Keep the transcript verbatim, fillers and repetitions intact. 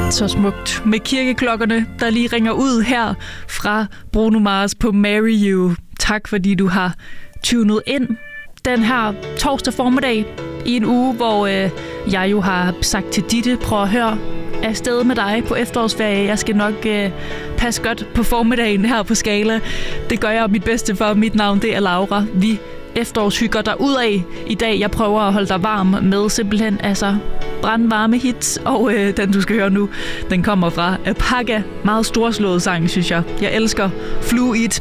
Så smukt med kirkeklokkerne, der lige ringer ud her fra Bruno Mars på Marry You. Tak fordi du har tunet ind den her torsdag formiddag i en uge, hvor øh, jeg jo har sagt til Ditte, prøv at høre, afsted med dig på efterårsferie. Jeg skal nok øh, passe godt på formiddagen her på Skala. Det gør jeg mit bedste for. Mit navn det er Laura. Vi efterårshygger derudad i dag. Jeg prøver at holde dig varm med simpelthen altså brandvarme hits, og øh, den du skal høre nu, den kommer fra Apaga. Meget storslået sang, synes jeg. Jeg elsker Fluid